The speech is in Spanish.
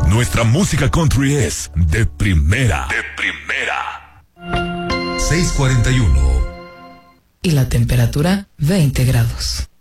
Nuestra música country es de primera. De primera. 6:41. Y la temperatura 20 grados.